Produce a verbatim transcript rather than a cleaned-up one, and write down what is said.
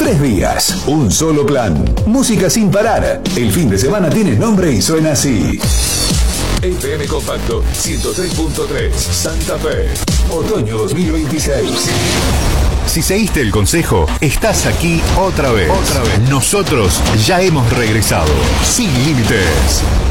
Tres días, un solo plan. Música sin parar. El fin de semana tiene nombre y suena así. F M Compacto ciento tres punto tres, Santa Fe. Otoño dos mil veintiséis. Si seguiste el consejo, estás aquí otra vez. Otra vez. Nosotros ya hemos regresado. Sin límites.